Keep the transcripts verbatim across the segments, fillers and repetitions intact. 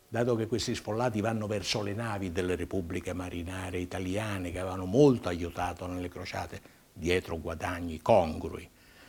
dato che questi sfollati vanno verso le navi delle repubbliche marinare italiane che avevano molto aiutato nelle crociate, dietro guadagni congrui,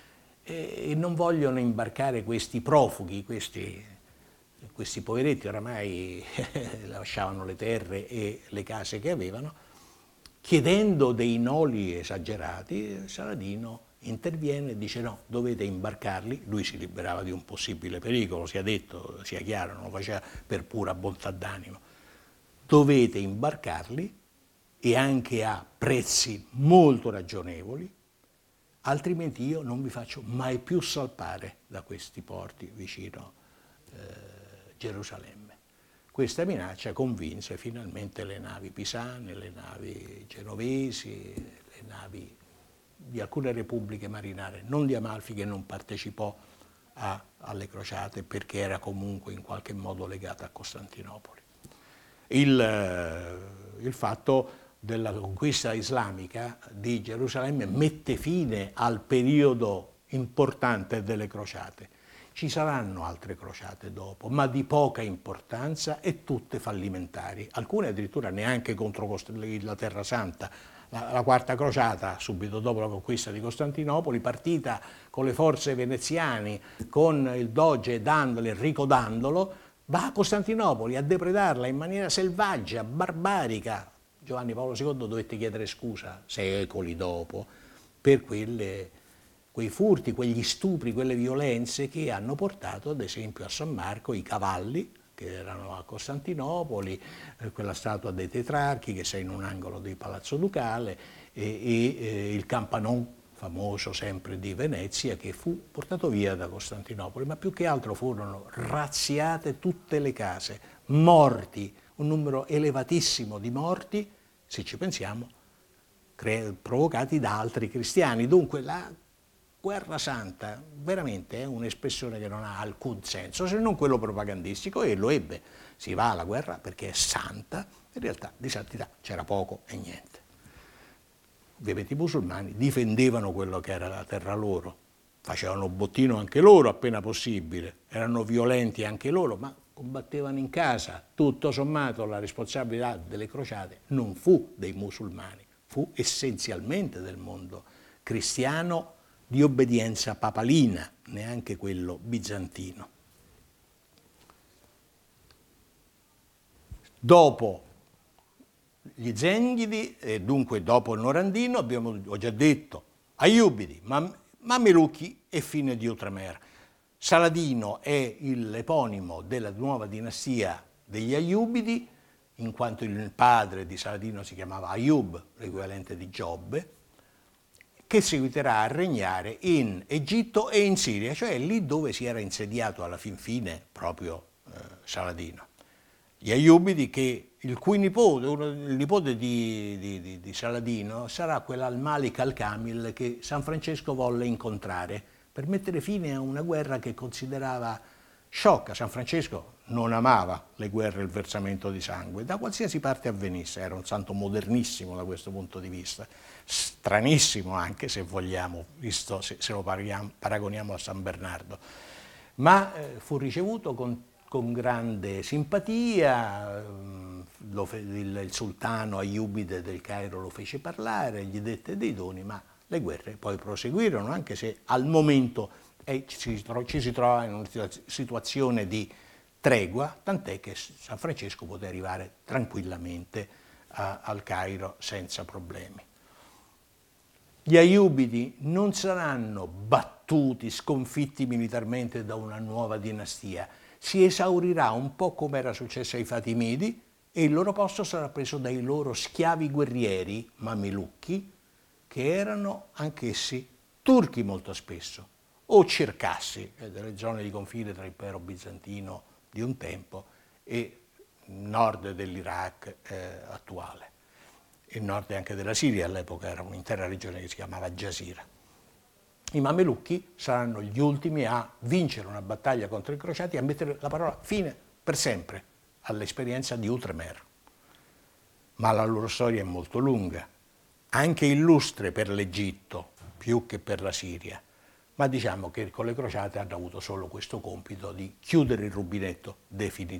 e non vogliono imbarcare questi profughi, questi, questi poveretti oramai lasciavano le terre e le case che avevano, chiedendo dei noli esagerati, Saladino interviene e dice no, dovete imbarcarli. Lui si liberava di un possibile pericolo, sia detto, sia chiaro, non lo faceva per pura bontà d'animo. Dovete imbarcarli e anche a prezzi molto ragionevoli, altrimenti io non vi faccio mai più salpare da questi porti vicino eh, Gerusalemme. Questa minaccia convinse finalmente le navi pisane, le navi genovesi, le navi di alcune repubbliche marinare, non di Amalfi che non partecipò a, alle crociate perché era comunque in qualche modo legata a Costantinopoli. Il, il fatto della conquista islamica di Gerusalemme mette fine al periodo importante delle crociate. Ci saranno altre crociate dopo, ma di poca importanza e tutte fallimentari, alcune addirittura neanche contro la Terra Santa. La, la quarta crociata, subito dopo la conquista di Costantinopoli, partita con le forze veneziane, con il doge Dandolo, Enrico Dandolo, va a Costantinopoli a depredarla in maniera selvaggia, barbarica. Giovanni Paolo secondo dovette chiedere scusa secoli dopo per quelle, quei furti, quegli stupri, quelle violenze che hanno portato ad esempio a San Marco i cavalli che erano a Costantinopoli, eh, quella statua dei Tetrarchi che sei in un angolo del Palazzo Ducale e, e eh, il Campanon famoso sempre di Venezia che fu portato via da Costantinopoli, ma più che altro furono razziate tutte le case, morti, un numero elevatissimo di morti, se ci pensiamo, provocati da altri cristiani. Dunque la guerra santa veramente è un'espressione che non ha alcun senso, se non quello propagandistico, e lo ebbe. Si va alla guerra perché è santa, in realtà di santità c'era poco e niente. Ovviamente i musulmani difendevano quello che era la terra loro, facevano bottino anche loro appena possibile, erano violenti anche loro, ma combattevano in casa. Tutto sommato la responsabilità delle crociate non fu dei musulmani, fu essenzialmente del mondo cristiano di obbedienza papalina, neanche quello bizantino. Dopo gli Zengidi, e dunque dopo il Norandino, abbiamo, ho già detto, Aiubidi, Mam Mamelucchi e fine di Outremer. Saladino è l'eponimo della nuova dinastia degli Aiubidi, in quanto il padre di Saladino si chiamava Ayub, l'equivalente di Giobbe, che seguiterà a regnare in Egitto e in Siria, cioè lì dove si era insediato alla fin fine proprio eh, Saladino. Gli Aiubidi, che il cui nipote, uno, il nipote di, di, di Saladino, sarà quell'Al-Malik al-Kamil che San Francesco volle incontrare per mettere fine a una guerra che considerava sciocca. San Francesco non amava le guerre e il versamento di sangue, da qualsiasi parte avvenisse, era un santo modernissimo da questo punto di vista, stranissimo anche se vogliamo, visto se, se lo pariamo, paragoniamo a San Bernardo, ma eh, fu ricevuto con con grande simpatia, lo fe, il, il sultano Aiubide del Cairo lo fece parlare, gli dette dei doni, ma le guerre poi proseguirono, anche se al momento eh, ci, ci si trova in una situazione di tregua, tant'è che San Francesco poté arrivare tranquillamente a, al Cairo senza problemi. Gli Aiubidi non saranno battuti, sconfitti militarmente da una nuova dinastia, si esaurirà un po' come era successo ai Fatimidi e il loro posto sarà preso dai loro schiavi guerrieri, mamelucchi, che erano anch'essi turchi molto spesso, o circassi, delle zone di confine tra l'impero bizantino di un tempo e nord dell'Iraq eh, attuale. Il nord anche della Siria all'epoca era un'intera regione che si chiamava Jazira. I Mamelucchi saranno gli ultimi a vincere una battaglia contro i crociati e a mettere la parola fine per sempre all'esperienza di Outremer. Ma la loro storia è molto lunga, anche illustre per l'Egitto più che per la Siria, ma diciamo che con le crociate hanno avuto solo questo compito di chiudere il rubinetto definitivamente.